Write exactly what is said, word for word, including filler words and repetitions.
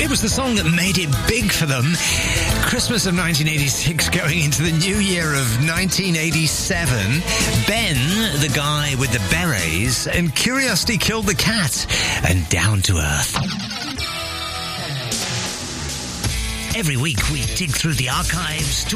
It was the song that made it big for them. Christmas of nineteen eighty-six going into the new year of nineteen eighty-seven. Ben, the guy with the berets, and Curiosity Killed the Cat, and Down to Earth. Every week we dig through the archives to